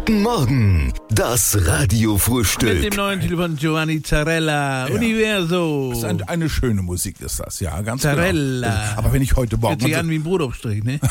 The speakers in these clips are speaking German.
Guten Morgen, das Mit Radiofrühstück. dem neuen Titel von Giovanni Zarella, Universo. Das ist eine schöne Musik, ist das, ja, ganz Zarella. genau. Aber wenn ich heute Morgen... Hört sich an wie ein Brotaufstrich, ne?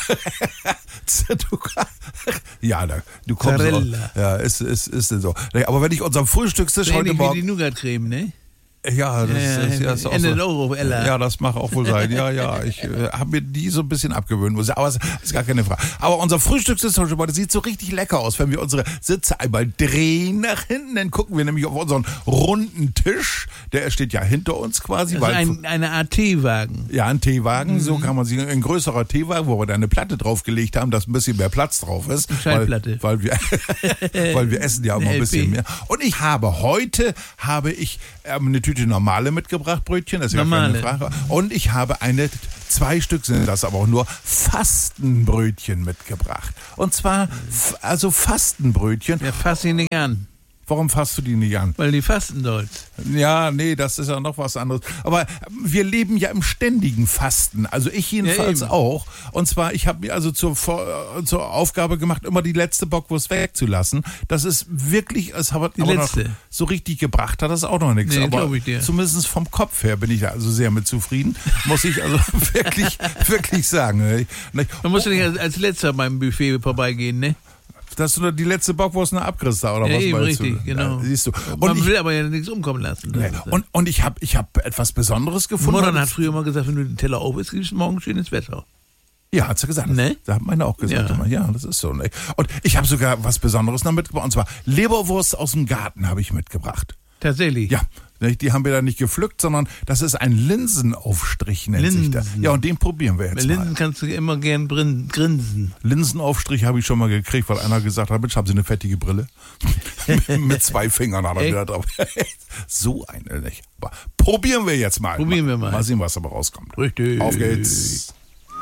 Ja, du kommst auch, Zarella. ja, ist so. Aber wenn ich unserem Frühstückstisch So heute ähnlich wie die Morgen... Nougat-Creme, ne? Ja, das ist auch Ende so. Euro, Ella. Ja, das mag auch wohl sein. Ja, ich habe mir die so ein bisschen abgewöhnt, aber es ist gar keine Frage. Aber unser Frühstückstisch heute sieht so richtig lecker aus, wenn wir unsere Sitze einmal drehen nach hinten, dann gucken wir nämlich auf unseren runden Tisch, der steht ja hinter uns quasi. Also eine Art Teewagen. Ja, ein Teewagen, so kann man sich, ein größerer Teewagen, wo wir da eine Platte draufgelegt haben, dass ein bisschen mehr Platz drauf ist. Schallplatte. Weil wir essen ja auch mal ein bisschen mehr. Und ich habe heute eine Tüte normale mitgebracht, Brötchen, das ist ja keine Frage. Und ich habe 2 Stück sind das, aber auch nur Fastenbrötchen mitgebracht. Und zwar, also Fastenbrötchen. Ja, fass ihn nicht an, Warum fasst du die nicht an? weil die fasten dort. Ja, nee, das ist ja noch was anderes. Aber wir leben ja im ständigen Fasten. Also ich jedenfalls eben. auch. Und zwar, ich habe mir also zur Aufgabe gemacht, immer die letzte Bockwurst wegzulassen. Das ist wirklich, es hat Die aber letzte. noch so richtig gebracht, hat das auch noch nichts. Nee, aber glaub ich dir. zumindest vom Kopf her bin ich da also sehr mit zufrieden. Muss ich also wirklich sagen. Man muss ja nicht als letzter beim Buffet vorbeigehen, ne? Dass du die letzte Bockwurst noch abkriegst da, oder Ja, was eben, meinst richtig, du? genau. Ja, siehst du. Man will aber ja nichts umkommen lassen. Nee. Und ich hab etwas Besonderes gefunden. Mutter hat früher mal gesagt, wenn du den Teller auf isst, gibt es morgen schönes Wetter. Ja, hat sie gesagt. Ne? Da hat meine auch gesagt. Ja. Immer. Ja, das ist so. Ne? Und ich habe sogar was Besonderes noch mitgebracht. Und zwar Leberwurst aus dem Garten habe ich mitgebracht. Tatsächlich. Ja, ne, die haben wir da nicht gepflückt, sondern das ist ein Linsenaufstrich, nennt sich das. Ja, und den probieren wir jetzt Bei Linsen mal. kannst du immer gern grinsen. Linsenaufstrich habe ich schon mal gekriegt, weil einer gesagt hat, Mensch, haben Sie eine fettige Brille? Mit 2 Fingern hat er wieder drauf. So eine, nicht? Aber probieren wir jetzt mal. Probieren wir mal. Mal sehen, was dabei rauskommt. Richtig. Auf geht's.